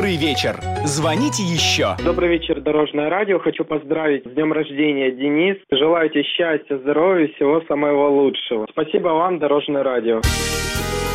добрый вечер. Звоните еще. Добрый вечер, Дорожное радио. Хочу поздравить с днем рождения, Денис. Желаю тебе счастья, здоровья, всего самого лучшего. Спасибо вам, Дорожное радио.